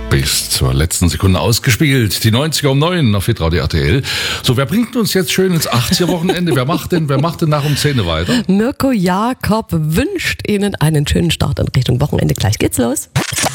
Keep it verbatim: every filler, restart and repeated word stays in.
Bis zur letzten Sekunde ausgespielt. Die neunziger um neun auf hitradio R T L. So, wer bringt uns jetzt schön ins achtziger-Wochenende? wer macht denn, wer macht denn nach um zehn weiter? Mirko Jakob wünscht Ihnen einen schönen Start in Richtung Wochenende. Gleich geht's los.